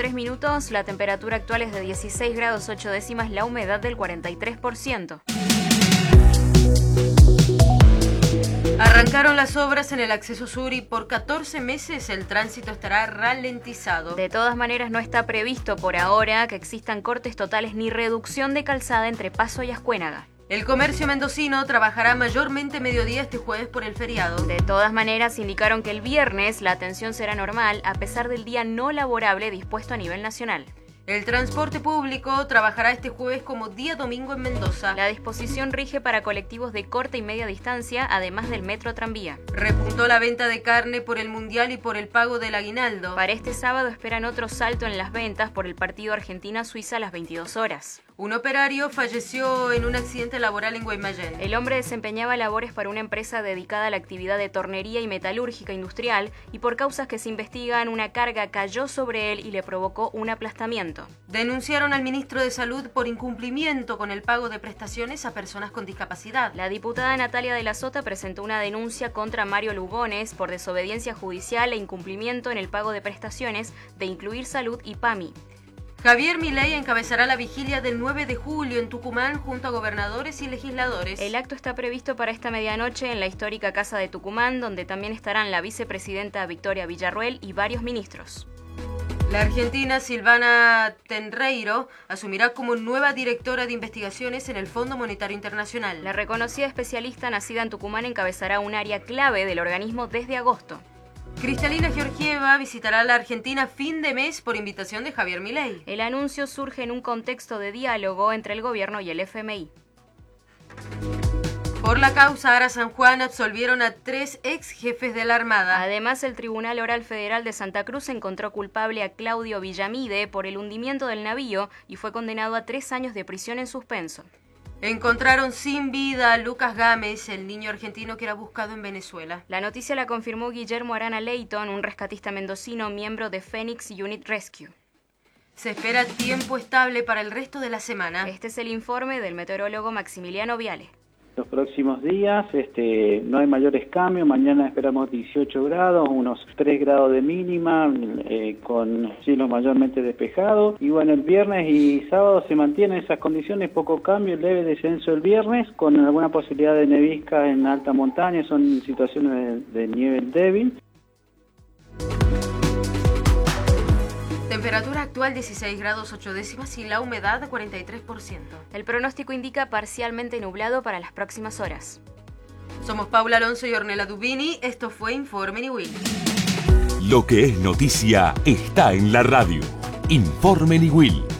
43 minutos, la temperatura actual es de 16 grados 8 décimas, la humedad del 43%. Arrancaron las obras en el acceso sur y por 14 meses el tránsito estará ralentizado. De todas maneras, no está previsto por ahora que existan cortes totales ni reducción de calzada entre Paso y Ascuénaga. El comercio mendocino trabajará mayormente mediodía este jueves por el feriado. De todas maneras, indicaron que el viernes la atención será normal a pesar del día no laborable dispuesto a nivel nacional. El transporte público trabajará este jueves como día domingo en Mendoza. La disposición rige para colectivos de corta y media distancia, además del metro tranvía. Repuntó la venta de carne por el Mundial y por el pago del aguinaldo. Para este sábado esperan otro salto en las ventas por el partido Argentina-Suiza a las 22 horas. Un operario falleció en un accidente laboral en Guaymallén. El hombre desempeñaba labores para una empresa dedicada a la actividad de tornería y metalúrgica industrial y por causas que se investigan, una carga cayó sobre él y le provocó un aplastamiento. Denunciaron al ministro de Salud por incumplimiento con el pago de prestaciones a personas con discapacidad. La diputada Natalia de la Sota presentó una denuncia contra Mario Lugones por desobediencia judicial e incumplimiento en el pago de prestaciones de Incluir Salud y PAMI. Javier Milei encabezará la vigilia del 9 de julio en Tucumán junto a gobernadores y legisladores. El acto está previsto para esta medianoche en la histórica Casa de Tucumán, donde también estarán la vicepresidenta Victoria Villarruel y varios ministros. La argentina Silvana Tenreiro asumirá como nueva directora de investigaciones en el Fondo Monetario Internacional. La reconocida especialista nacida en Tucumán encabezará un área clave del organismo desde agosto. Cristalina Georgieva visitará la Argentina fin de mes por invitación de Javier Milei. El anuncio surge en un contexto de diálogo entre el gobierno y el FMI. Por la causa Ara San Juan absolvieron a 3 ex jefes de la Armada. Además, el Tribunal Oral Federal de Santa Cruz encontró culpable a Claudio Villamide por el hundimiento del navío y fue condenado a 3 años de prisión en suspenso. Encontraron sin vida a Lucas Gámez, el niño argentino que era buscado en Venezuela. La noticia la confirmó Guillermo Arana Leighton, un rescatista mendocino, miembro de Phoenix Unit Rescue. Se espera tiempo estable para el resto de la semana. Este es el informe del meteorólogo Maximiliano Viale. Los próximos días no hay mayores cambios. Mañana esperamos 18 grados, unos 3 grados de mínima, con cielo mayormente despejado. Y bueno, el viernes y sábado se mantienen esas condiciones, poco cambio, leve descenso el viernes, con alguna posibilidad de nevisca en alta montaña, son situaciones de nivel débil. Temperatura actual 16 grados 8 décimas y la humedad 43%. El pronóstico indica parcialmente nublado para las próximas horas. Somos Paula Alonso y Ornella Dubini. Esto fue Informe Niwil. Lo que es noticia está en la radio. Informe Niwil.